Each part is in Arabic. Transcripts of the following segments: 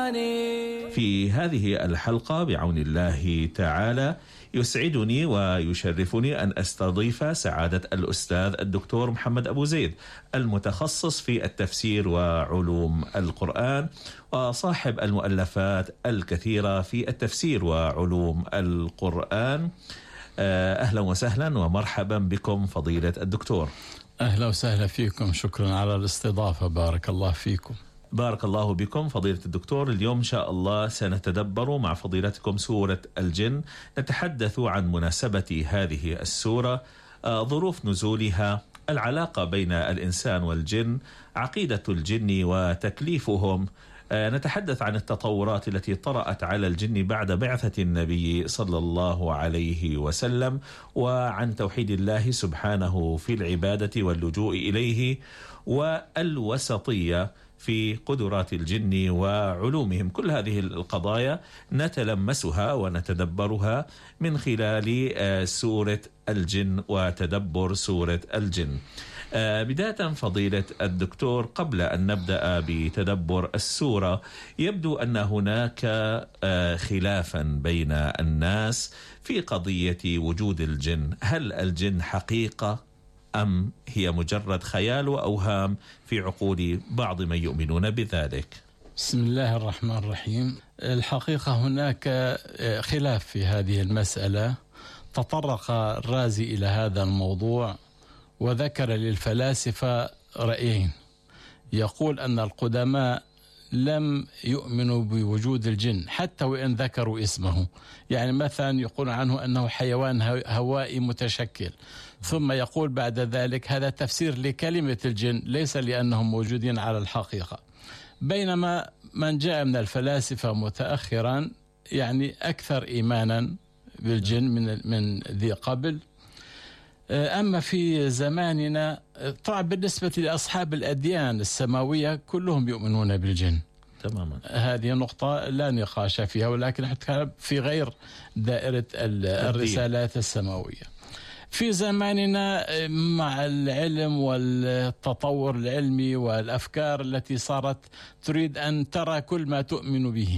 في هذه الحلقة بعون الله تعالى يسعدني ويشرفني أن أستضيف سعادة الأستاذ الدكتور محمد أبو زيد، المتخصص في التفسير وعلوم القرآن وصاحب المؤلفات الكثيرة في التفسير وعلوم القرآن. أهلا وسهلا ومرحبا بكم فضيلة الدكتور. أهلا وسهلا فيكم، شكرا على الاستضافة، بارك الله فيكم. بارك الله بكم فضيلة الدكتور. اليوم إن شاء الله سنتدبر مع فضيلتكم سورة الجن، نتحدث عن مناسبة هذه السورة، ظروف نزولها، العلاقة بين الإنسان والجن، عقيدة الجن وتكليفهم، نتحدث عن التطورات التي طرأت على الجن بعد بعثة النبي صلى الله عليه وسلم، وعن توحيد الله سبحانه في العبادة واللجوء إليه، والوسطية في قدرات الجن وعلومهم. كل هذه القضايا نتلمسها ونتدبرها من خلال سورة الجن وتدبر سورة الجن. بداية فضيلة الدكتور، قبل أن نبدأ بتدبر السورة، يبدو أن هناك خلافا بين الناس في قضية وجود الجن. هل الجن حقيقة أم هي مجرد خيال وأوهام في عقول بعض من يؤمنون بذلك؟ بسم الله الرحمن الرحيم. الحقيقة هناك خلاف في هذه المسألة. تطرق الرازي إلى هذا الموضوع وذكر للفلاسفة رأيين. يقول أن القدماء لم يؤمنوا بوجود الجن حتى وإن ذكروا اسمه، يعني مثلا يقول عنه أنه حيوان هوائي متشكل، ثم يقول بعد ذلك هذا تفسير لكلمة الجن ليس لأنهم موجودين على الحقيقة. بينما من جاء من الفلاسفة متأخرا يعني أكثر إيمانا بالجن من ذي قبل. أما في زماننا طبعا بالنسبة لأصحاب الأديان السماوية كلهم يؤمنون بالجن تماما، هذه نقطة لا نقاش فيها، ولكن نتكلم في غير دائرة الرسالات السماوية. في زماننا مع العلم والتطور العلمي والأفكار التي صارت تريد أن ترى كل ما تؤمن به،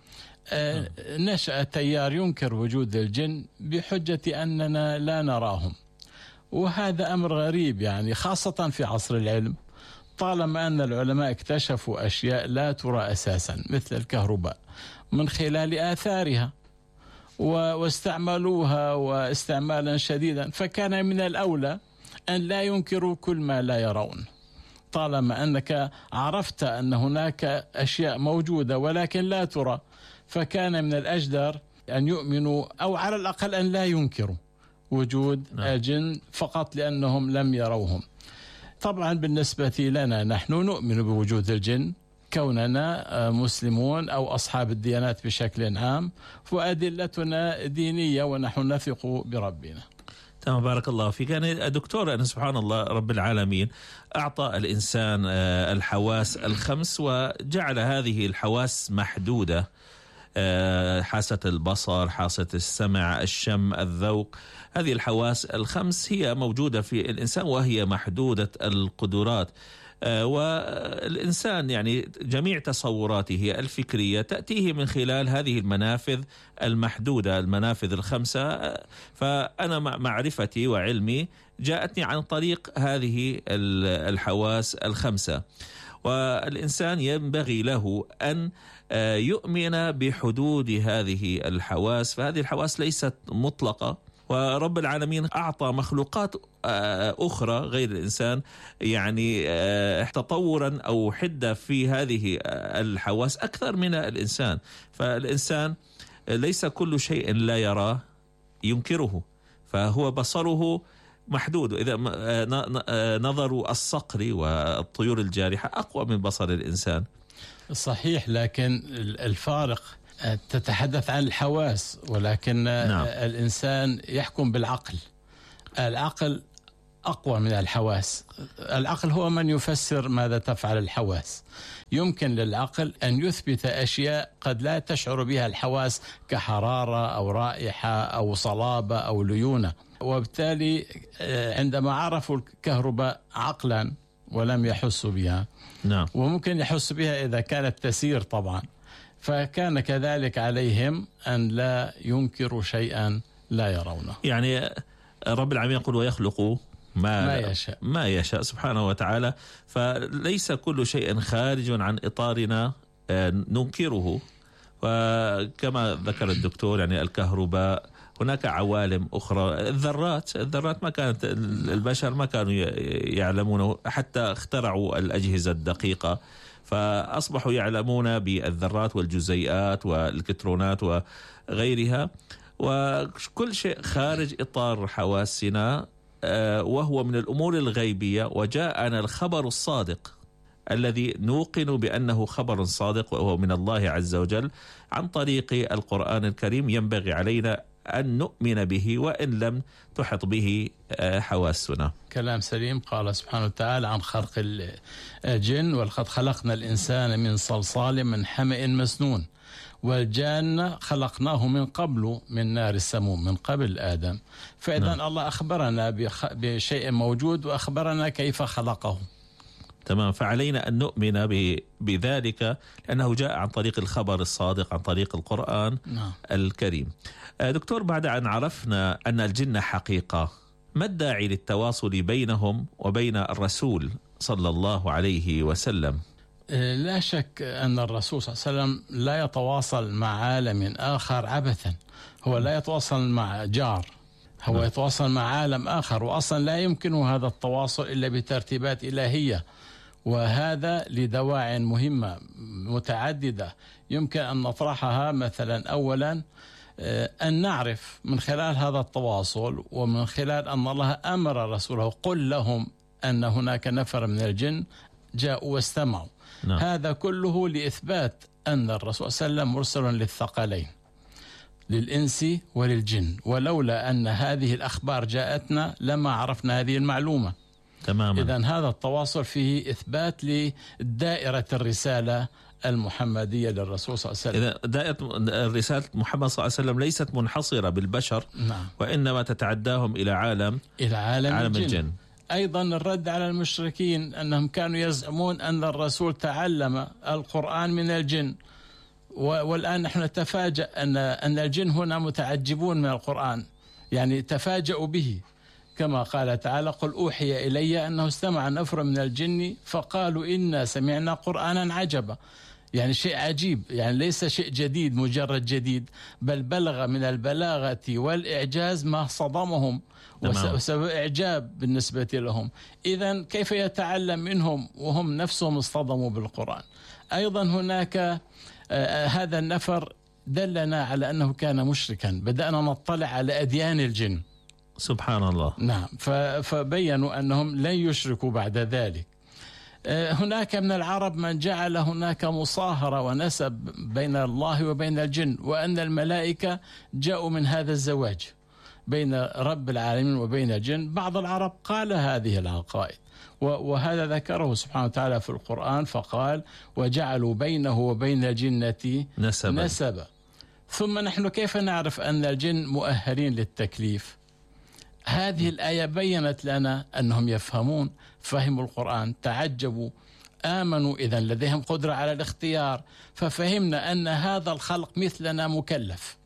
نشأ تيار ينكر وجود الجن بحجة أننا لا نراهم، وهذا أمر غريب يعني خاصة في عصر العلم، طالما أن العلماء اكتشفوا أشياء لا ترى أساسا مثل الكهرباء من خلال آثارها واستعملوها واستعمالا شديدا، فكان من الأولى أن لا ينكروا كل ما لا يرون، طالما أنك عرفت أن هناك أشياء موجودة ولكن لا ترى، فكان من الأجدر أن يؤمنوا أو على الأقل أن لا ينكروا وجود الجن فقط لأنهم لم يروهم. طبعا بالنسبة لنا نحن نؤمن بوجود الجن كوننا مسلمون أو أصحاب الديانات بشكل عام، وأدلتنا دينية ونحن نثق بربنا. تمام، بارك الله فيك. يعني دكتور، أنا سبحان الله رب العالمين أعطى الإنسان الحواس الخمس وجعل هذه الحواس محدودة، حاسة البصر، حاسة السمع، الشم، الذوق. هذه الحواس الخمس هي موجودة في الإنسان وهي محدودة القدرات، والإنسان يعني جميع تصوراته الفكرية تأتيه من خلال هذه المنافذ المحدودة، المنافذ الخمسة. فأنا معرفتي وعلمي جاءتني عن طريق هذه الحواس الخمسة، والإنسان ينبغي له أن يؤمن بحدود هذه الحواس، فهذه الحواس ليست مطلقة، ورب العالمين أعطى مخلوقات أخرى غير الإنسان يعني تطورا أو حدة في هذه الحواس أكثر من الإنسان. فالإنسان ليس كل شيء لا يراه ينكره، فهو بصره محدود. إذا نظر الصقر والطيور الجارحة أقوى من بصر الإنسان. صحيح، لكن الفارق تتحدث عن الحواس، ولكن الإنسان يحكم بالعقل. العقل أقوى من الحواس. العقل هو من يفسر ماذا تفعل الحواس. يمكن للعقل أن يثبت أشياء قد لا تشعر بها الحواس كحرارة أو رائحة أو صلابة أو ليونة، وبالتالي عندما عرفوا الكهرباء عقلا ولم يحسوا بها، وممكن يحس بها إذا كانت تسير طبعا، فكان كذلك عليهم أن لا ينكروا شيئا لا يرونه. يعني رب العالمين يقول ويخلق ما يشاء سبحانه وتعالى، فليس كل شيء خارج عن إطارنا ننكره. وكما ذكر الدكتور يعني الكهرباء، هناك عوالم أخرى، الذرات ما كانت البشر ما كانوا يعلمونه، حتى اخترعوا الأجهزة الدقيقة فأصبحوا يعلمون بالذرات والجزيئات والإلكترونات وغيرها، وكل شيء خارج إطار حواسنا وهو من الأمور الغيبية. وجاءنا الخبر الصادق الذي نوقن بأنه خبر صادق وهو من الله عز وجل عن طريق القرآن الكريم، ينبغي علينا أن نؤمن به وإن لم تحط به حواسنا. كلام سليم. قال سبحانه وتعالى عن خلق الجن: ولقد خلقنا الإنسان من صلصال من حمأ مسنون والجان خلقناه من قبل من نار السموم، من قبل آدم. فإذا الله أخبرنا بشيء موجود وأخبرنا كيف خلقه. تمام. فعلينا أن نؤمن بذلك لأنه جاء عن طريق الخبر الصادق، عن طريق القرآن الكريم. دكتور، بعد أن عرفنا أن الجن حقيقة، ما الداعي للتواصل بينهم وبين الرسول صلى الله عليه وسلم؟ لا شك أن الرسول صلى الله عليه وسلم لا يتواصل مع عالم آخر عبثا. هو لا يتواصل مع جار، هو يتواصل مع عالم آخر، وأصلا لا يمكنه هذا التواصل إلا بترتيبات إلهية، وهذا لدواعٍ مهمة متعددة يمكن أن نطرحها. مثلا أولا أن نعرف من خلال هذا التواصل ومن خلال أن الله أمر رسوله: قل لهم أن هناك نفر من الجن جاءوا واستمعوا. هذا كله لإثبات أن الرسول صلى الله عليه وسلم مرسل للثقلين، للإنس وللجن، ولولا أن هذه الأخبار جاءتنا لما عرفنا هذه المعلومة تماما. إذن هذا التواصل فيه إثبات لدائرة الرسالة المحمدية للرسول صلى الله عليه وسلم. إذا دائرة رسالة محمد صلى الله عليه وسلم ليست منحصرة بالبشر، وإنما تتعداهم إلى عالم الجن. أيضا الرد على المشركين أنهم كانوا يزعمون أن الرسول تعلم القرآن من الجن، والآن نحن نتفاجأ أن الجن هنا متعجبون من القرآن، يعني تفاجأوا به، كما قال تعالى: قل أوحي إلي أنه استمع نفر من الجن فقالوا إنا سمعنا قرآنا عجبا. يعني شيء عجيب، يعني ليس شيء جديد مجرد جديد، بل بلغ من البلاغة والإعجاز ما صدمهم وسبب إعجاب بالنسبة لهم. إذن كيف يتعلم منهم وهم نفسهم اصطدموا بالقرآن؟ أيضا هناك هذا النفر دلنا على أنه كان مشركا. بدأنا نطلع على أديان الجن، سبحان الله. نعم. فبينوا أنهم لن يشركوا بعد ذلك. هناك من العرب من جعل هناك مصاهرة ونسب بين الله وبين الجن، وأن الملائكة جاءوا من هذا الزواج بين رب العالمين وبين الجن. بعض العرب قال هذه العقائد، وهذا ذكره سبحانه وتعالى في القرآن فقال: وجعلوا بينه وبين الجنة نسبا. ثم نحن كيف نعرف أن الجن مؤهلين للتكليف؟ هذه الآية بيّنت لنا أنهم يفهمون، فهموا القرآن، تعجبوا، آمنوا، إذن لديهم قدرة على الاختيار. ففهمنا أن هذا الخلق مثلنا مكلف،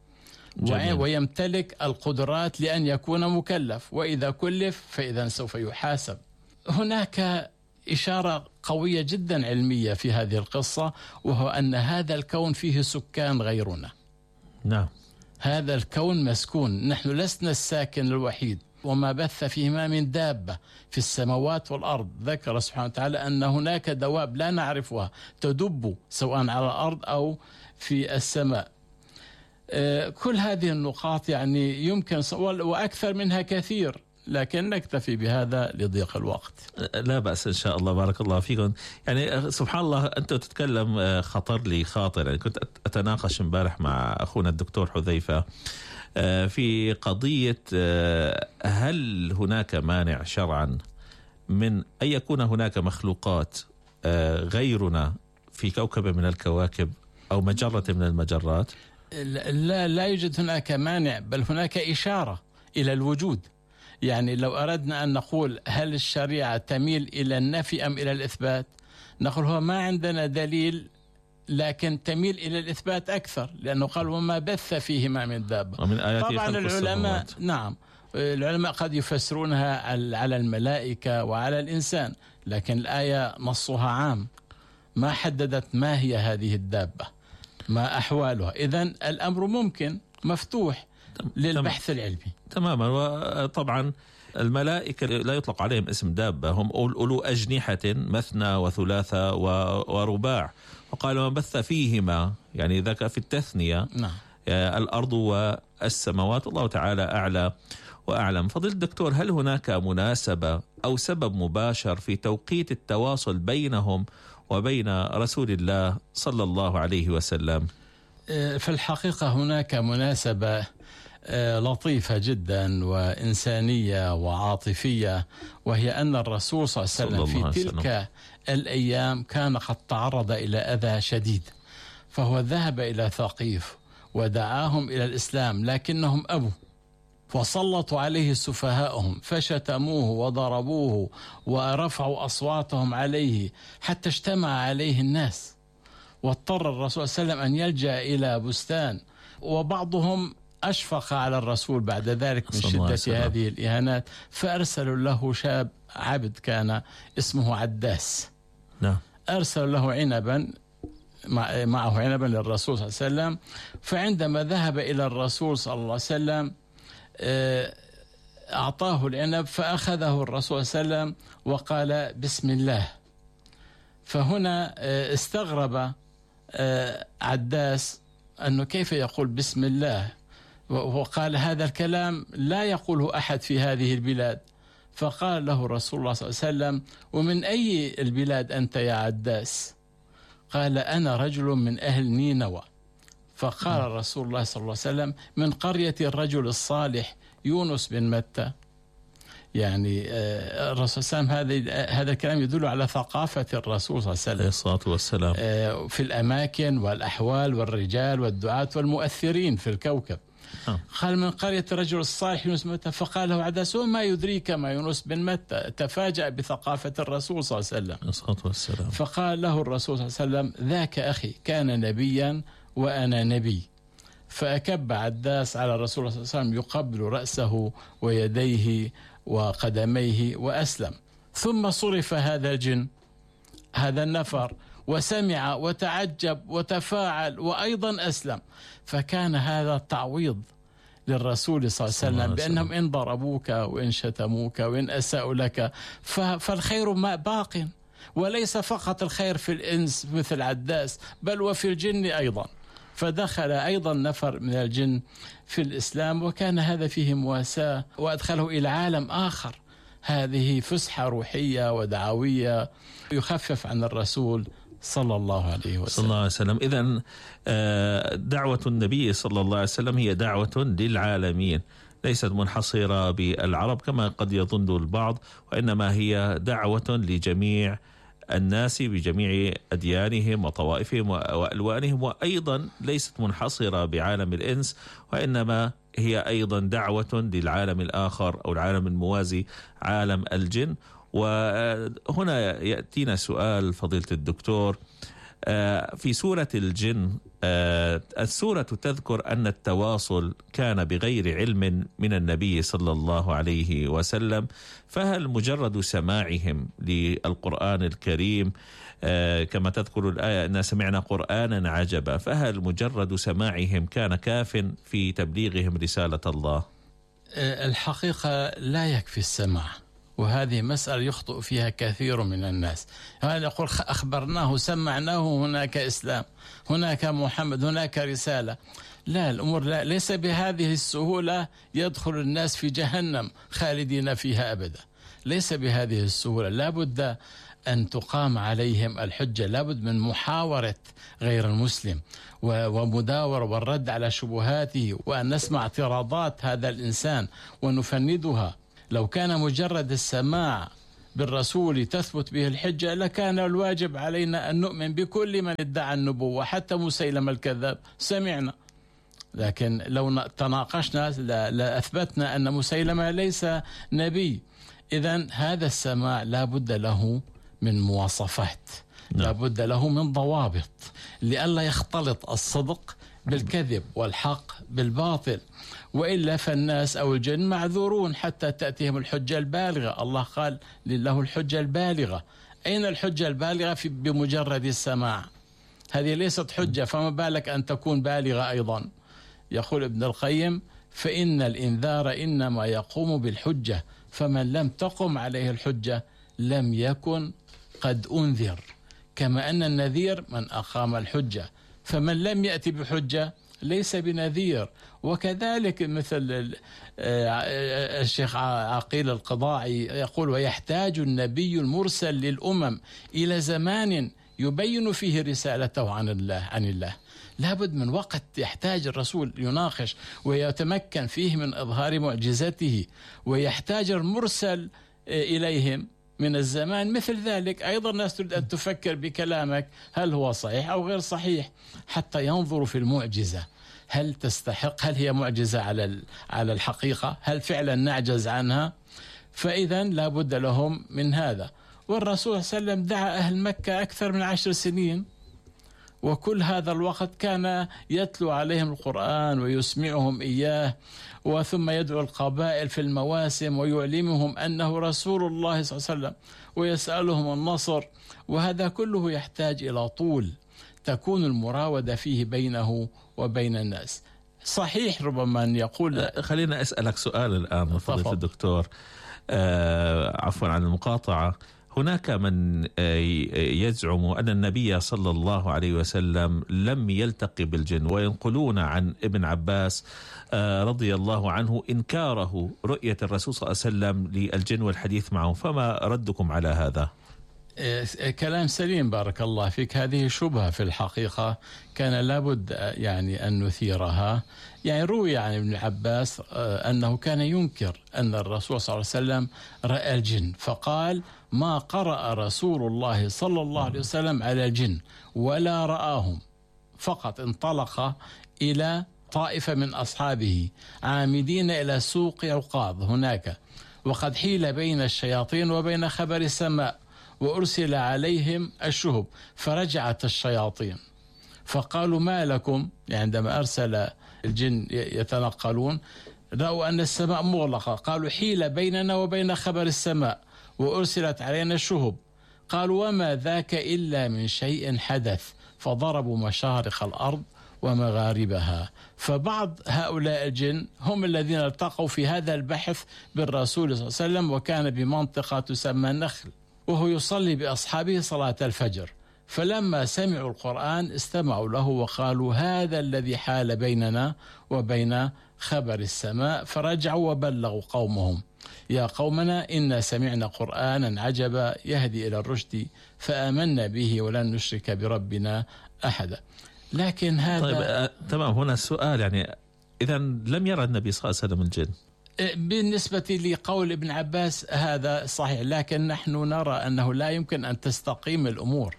ويمتلك القدرات لأن يكون مكلف، وإذا كلف فإذا سوف يحاسب. هناك إشارة قوية جدا علمية في هذه القصة، وهو أن هذا الكون فيه سكان غيرنا. نعم. هذا الكون مسكون، نحن لسنا الساكن الوحيد، وما بث فيهما من دابة في السماوات والأرض. ذكر سبحانه وتعالى أن هناك دواب لا نعرفها تدب سواء على الأرض أو في السماء. كل هذه النقاط يعني يمكن وأكثر منها كثير، لكن نكتفي بهذا لضيق الوقت. لا بأس إن شاء الله. بارك الله فيكم. يعني سبحان الله، أنت تتكلم خطر لي خاطر. يعني كنت أتناقش امبارح مع أخونا الدكتور حذيفة في قضية هل هناك مانع شرعا من أن يكون هناك مخلوقات غيرنا في كوكب من الكواكب أو مجرة من المجرات؟ لا يوجد هناك مانع، بل هناك إشارة إلى الوجود. يعني لو أردنا أن نقول هل الشريعة تميل إلى النفي أم إلى الإثبات، نقول هو ما عندنا دليل لكن تميل إلى الإثبات أكثر، لأنه قال وما بث فيهما من دابة. ومن آياته طبعا خلق العلماء السماوات. نعم، العلماء قد يفسرونها على الملائكة وعلى الإنسان، لكن الآية نصها عام، ما حددت ما هي هذه الدابة، ما أحوالها. إذن الأمر ممكن مفتوح للبحث العلمي تماما. وطبعا الملائكة لا يطلق عليهم اسم دابة، هم أولو أجنحة مثنى وثلاثة ورباع، وقال ما بث فيهما، يعني ذاك في التثنية. نعم. الأرض والسماوات، الله تعالى أعلى وأعلم. فضيلة الدكتور، هل هناك مناسبة أو سبب مباشر في توقيت التواصل بينهم وبين رسول الله صلى الله عليه وسلم؟ في الحقيقة هناك مناسبة لطيفة جدا وإنسانية وعاطفية، وهي أن الرسول صلى الله عليه وسلم في تلك الأيام كان قد تعرض إلى أذى شديد، فهو ذهب إلى ثقيف ودعاهم إلى الإسلام، لكنهم أبوا وسلطوا عليه سفهاءهم فشتموه وضربوه ورفعوا أصواتهم عليه حتى اجتمع عليه الناس، واضطر الرسول صلى الله عليه وسلم أن يلجأ إلى بستان. وبعضهم أشفق على الرسول بعد ذلك من شدة هذه الإهانات، فأرسلوا له شاب عبد كان اسمه عداس. نعم. أرسلوا له عنبا، معه عنبا للرسول صلى الله عليه وسلم. فعندما ذهب إلى الرسول صلى الله عليه وسلم أعطاه العنب، فأخذه الرسول صلى الله عليه وسلم وقال بسم الله. فهنا استغرب عداس أنه كيف يقول بسم الله، وقال هذا الكلام لا يقوله أحد في هذه البلاد. فقال له رسول الله صلى الله عليه وسلم ومن أي البلاد أنت يا عداس؟ قال أنا رجل من أهل نينوى. فقال رسول الله صلى الله عليه وسلم من قرية الرجل الصالح يونس بن متى. يعني الرسول صلى الله عليه وسلم هذا الكلام يدل على ثقافة الرسول صلى الله عليه وسلم عليه الصلاة والسلام في الأماكن والأحوال والرجال والدعاة والمؤثرين في الكوكب. قال من قرية الرجل الصالح يونس بن متى. فقال له عداس وما يدريك ما يونس بن متى؟ تفاجأ بثقافة الرسول صلى الله عليه وسلم عليه الصلاة والسلام. فقال له الرسول صلى الله عليه وسلم ذاك أخي كان نبيا وأنا نبي. فأكب عداس على الرسول صلى الله عليه وسلم يقبل رأسه ويديه وقدميه وأسلم. ثم صرف هذا الجن، هذا النفر، وسمع وتعجب وتفاعل وأيضا أسلم. فكان هذا التعويض للرسول صلى الله عليه وسلم بأنهم إن ضربوك وإن شتموك وإن أساءوا لك فالخير ما باق، وليس فقط الخير في الإنس مثل عداس بل وفي الجن أيضا. فدخل أيضا نفر من الجن في الإسلام، وكان هذا فيه مواساة وأدخله إلى عالم آخر. هذه فسحة روحية ودعوية يخفف عن الرسول صلى الله عليه وسلم. صلى الله عليه وسلم. إذن دعوة النبي صلى الله عليه وسلم هي دعوة للعالمين، ليست منحصرة بالعرب كما قد يظن البعض، وإنما هي دعوة لجميع الناس بجميع أديانهم وطوائفهم وألوانهم، وأيضا ليست منحصرة بعالم الإنس، وإنما هي أيضا دعوة للعالم الآخر أو العالم الموازي عالم الجن. وهنا يأتينا سؤال فضيلة الدكتور، في سورة الجن السورة تذكر أن التواصل كان بغير علم من النبي صلى الله عليه وسلم، فهل مجرد سماعهم للقرآن الكريم كما تذكر الآية أن سمعنا قرآنا عجبا، فهل مجرد سماعهم كان كاف في تبليغهم رسالة الله؟ الحقيقة لا يكفي السماع، وهذه مسألة يخطئ فيها كثير من الناس. هذا يقول أخبرناه سمعناه هناك إسلام، هناك محمد، هناك رسالة. لا، الأمور ليس بهذه السهولة يدخل الناس في جهنم خالدين فيها أبدا، ليس بهذه السهولة. لابد أن تقام عليهم الحجة، لابد من محاورة غير المسلم ومداورة والرد على شبهاته، وأن نسمع اعتراضات هذا الإنسان ونفندها. لو كان مجرد السماع بالرسول تثبت به الحجة لكان الواجب علينا أن نؤمن بكل من ادعى النبوة حتى مسيلمة الكذاب سمعنا، لكن لو تناقشنا لأثبتنا أن مسيلمة ليس نبي. إذن هذا السماع لا بد له من مواصفات، لابد له من ضوابط لئلا يختلط الصدق بالكذب والحق بالباطل، وإلا فالناس أو الجن معذورون حتى تأتيهم الحجة البالغة. الله قال لله الحجة البالغة. أين الحجة البالغة؟ بمجرد السماع، هذه ليست حجة، فما بالك أن تكون بالغة أيضا. يقول ابن القيم: فإن الإنذار إنما يقوم بالحجة، فمن لم تقم عليه الحجة لم يكن قد أنذر، كما أن النذير من أقام الحجة، فمن لم يأتي بحجة ليس بنذير. وكذلك مثل الشيخ عقيل القضاعي يقول: ويحتاج النبي المرسل للأمم إلى زمان يبين فيه رسالته عن الله. لابد من وقت يحتاج الرسول يناقش ويتمكن فيه من إظهار معجزته، ويحتاج المرسل إليهم من الزمان مثل ذلك. أيضا الناس تريد أن تفكر بكلامك هل هو صحيح أو غير صحيح، حتى ينظروا في المعجزة، هل تستحق، هل هي معجزة على الحقيقة، هل فعلا نعجز عنها. فإذا لابد لهم من هذا. والرسول صلى الله عليه وسلم دعا أهل مكة أكثر من 10 سنين، وكل هذا الوقت كان يتلو عليهم القرآن ويسمعهم إياه، وثم يدعو القبائل في المواسم ويعلمهم أنه رسول الله صلى الله عليه وسلم ويسألهم النصر. وهذا كله يحتاج إلى طول تكون المراودة فيه بينه وبين الناس. صحيح ربما أن يقول. خلينا أسألك سؤال الآن فضيلة الدكتور، عفوا عن المقاطعة. هناك من يزعم أن النبي صلى الله عليه وسلم لم يلتقي بالجن، وينقلون عن ابن عباس رضي الله عنه إنكاره رؤية الرسول صلى الله عليه وسلم للجن والحديث معه، فما ردكم على هذا؟ كلام سليم بارك الله فيك. هذه شبهة في الحقيقة كان لابد يعني أن نثيرها. يعني روي عن ابن عباس أنه كان ينكر أن الرسول صلى الله عليه وسلم رأى الجن، فقال: ما قرأ رسول الله صلى الله عليه وسلم على الجن ولا رآهم، فقط انطلق إلى طائفة من أصحابه عامدين إلى سوق عقاظ هناك، وقد حيل بين الشياطين وبين خبر السماء، وأرسل عليهم الشهب، فرجعت الشياطين فقالوا: ما لكم؟ يعني عندما أرسل الجن يتنقلون رأوا أن السماء مغلقة، قالوا: حيل بيننا وبين خبر السماء وأرسلت علينا الشهب. قالوا: وما ذاك إلا من شيء حدث، فضربوا مشارق الأرض ومغاربها. فبعض هؤلاء الجن هم الذين التقوا في هذا البحث بالرسول صلى الله عليه وسلم، وكان بمنطقة تسمى النخل، وهو يصلي بأصحابه صلاة الفجر. فلما سمعوا القرآن استمعوا له وقالوا: هذا الذي حال بيننا وبين خبر السماء. فرجعوا وبلغوا قومهم: يا قومنا إنا سمعنا قرآنا عجبا يهدي إلى الرشد فآمنا به ولن نشرك بربنا أحدا. لكن هذا طيب تمام. هنا السؤال، يعني إذا لم يرى النبي صلى الله عليه وسلم الجن؟ بالنسبة لقول ابن عباس هذا صحيح، لكن نحن نرى أنه لا يمكن أن تستقيم الأمور.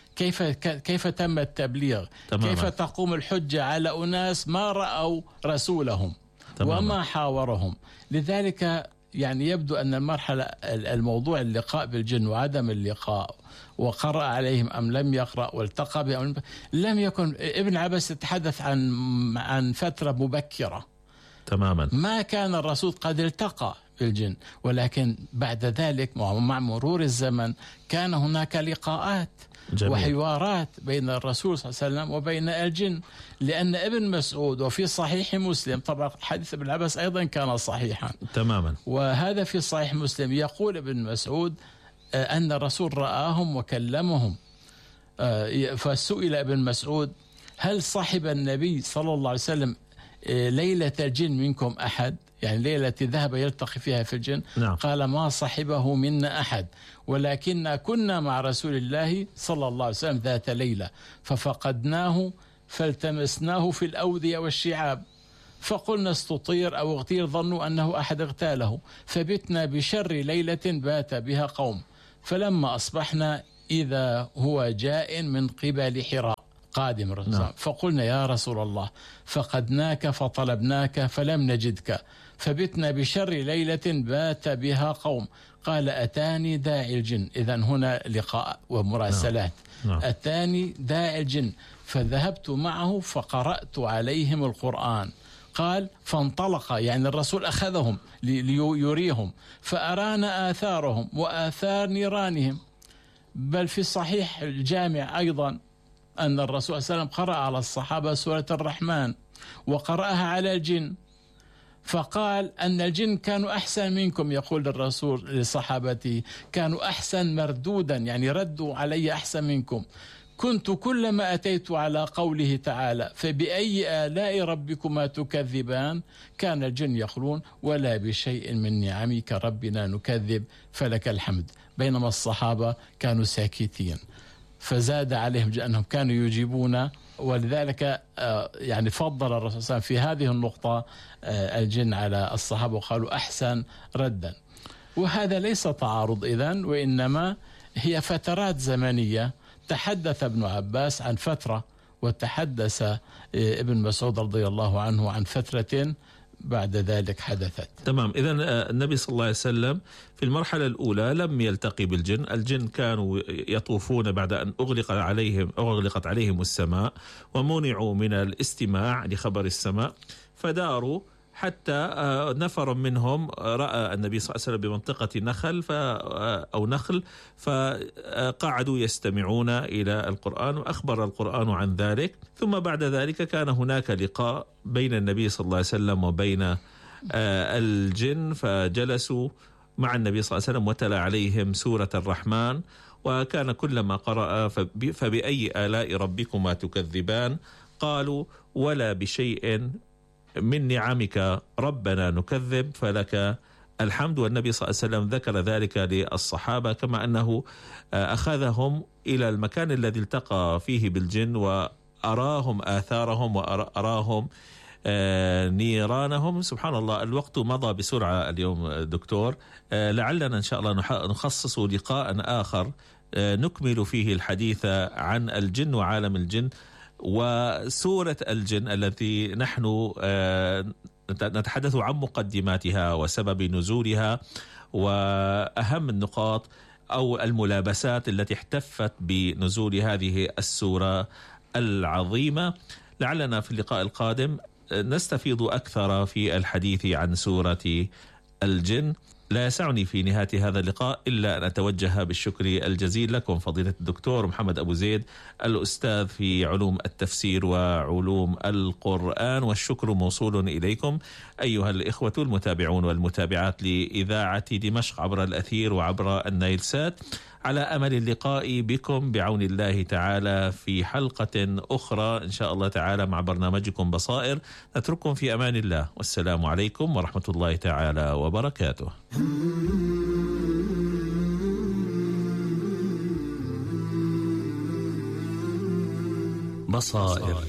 كيف تم التبليغ؟ تماما. كيف تقوم الحجة على أناس ما رأوا رسولهم تماما. وما حاورهم؟ لذلك يعني يبدو أن الموضوع اللقاء بالجن وعدم اللقاء، وقرأ عليهم أم لم يقرأ، والتقى بهم لم يكن. ابن عباس يتحدث عن فترة مبكرة تماما، ما كان الرسول قد التقى بالجن، ولكن بعد ذلك مع مرور الزمن كان هناك لقاءات جميل. وحوارات بين الرسول صلى الله عليه وسلم وبين الجن. لأن ابن مسعود وفي صحيح مسلم، طبعا حديث ابن عباس أيضا كان صحيحا تماما، وهذا في صحيح مسلم، يقول ابن مسعود أن الرسول رآهم وكلمهم. فسئل ابن مسعود: هل صحب النبي صلى الله عليه وسلم ليلة الجن منكم أحد؟ يعني ليلة ذهب يلتقي فيها في الجن. نعم. قال: ما صحبه منا أحد، ولكن كنا مع رسول الله صلى الله عليه وسلم ذات ليلة ففقدناه فالتمسناه في الأودية والشعاب، فقلنا استطير أو اغتير، ظنوا أنه أحد اغتاله، فبتنا بشر ليلة بات بها قوم، فلما أصبحنا إذا هو جاء من قبل حراء. قادم الرسول. فقلنا يا رسول الله فقدناك فطلبناك فلم نجدك فبتنا بشر ليلة بات بها قوم. قال أتاني داعي الجن. إذن هنا لقاء ومراسلات. أتاني داعي الجن فذهبت معه فقرأت عليهم القرآن. قال فانطلق، يعني الرسول أخذهم ليريهم فأرانا آثارهم وآثار نيرانهم. بل في الصحيح الجامع أيضا أن الرسول صلى الله عليه وسلم قرأ على الصحابة سورة الرحمن وقرأها على الجن، فقال أن الجن كانوا أحسن منكم. يقول الرسول لصحابته كانوا أحسن مردودا، يعني ردوا علي أحسن منكم. كنت كلما أتيت على قوله تعالى فبأي آلاء ربكما تكذبان كان الجن يقولون ولا بشيء من نعمك ربنا نكذب فلك الحمد. بينما الصحابة كانوا ساكتين، فزاد عليهم أنهم كانوا يجيبون. ولذلك يعني فضل الرسول صلى الله عليه وسلم في هذه النقطة الجن على الصحابة وقالوا أحسن ردا. وهذا ليس تعارض إذن، وإنما هي فترات زمنية. تحدث ابن عباس عن فترة وتحدث ابن مسعود رضي الله عنه عن فترة بعد ذلك حدثت. تمام. إذن النبي صلى الله عليه وسلم في المرحلة الأولى لم يلتقي بالجن. الجن كانوا يطوفون بعد أن أغلقت عليهم السماء ومنعوا من الاستماع لخبر السماء، فداروا حتى نفر منهم رأى النبي صلى الله عليه وسلم بمنطقة نخل فقعدوا يستمعون إلى القرآن وأخبر القرآن عن ذلك. ثم بعد ذلك كان هناك لقاء بين النبي صلى الله عليه وسلم وبين الجن، فجلسوا مع النبي صلى الله عليه وسلم وتلا عليهم سورة الرحمن، وكان كلما قرأ فبأي آلاء ربكما تكذبان قالوا ولا بشيء من نعمك ربنا نكذب فلك الحمد. والنبي صلى الله عليه وسلم ذكر ذلك للصحابة، كما أنه أخذهم إلى المكان الذي التقى فيه بالجن وأراهم آثارهم وأراهم نيرانهم. سبحان الله، الوقت مضى بسرعة اليوم دكتور. لعلنا إن شاء الله نخصص لقاء آخر نكمل فيه الحديث عن الجن وعالم الجن وسورة الجن التي نحن نتحدث عن مقدماتها وسبب نزولها وأهم النقاط أو الملابسات التي احتفت بنزول هذه السورة العظيمة. لعلنا في اللقاء القادم نستفيض أكثر في الحديث عن سورة الجن. لا يسعني في نهاية هذا اللقاء إلا أن أتوجه بالشكر الجزيل لكم فضيلة الدكتور محمد أبو زيد الأستاذ في علوم التفسير وعلوم القرآن، والشكر موصول إليكم أيها الإخوة المتابعون والمتابعات لإذاعة دمشق عبر الأثير وعبر النايل سات، على أمل اللقاء بكم بعون الله تعالى في حلقة أخرى إن شاء الله تعالى مع برنامجكم بصائر. نترككم في أمان الله، والسلام عليكم ورحمة الله تعالى وبركاته. بصائر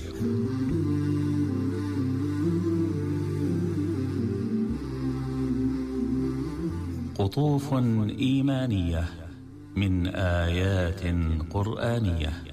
قطوف إيمانية من آيات قرآنية.